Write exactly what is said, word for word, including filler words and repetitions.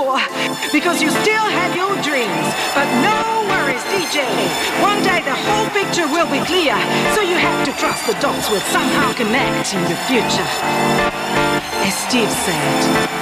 more, because you still have your dreams. But no worries, D J. One day the whole picture will be clear, so you have to trust the dots will somehow connect in the future. As Steve said,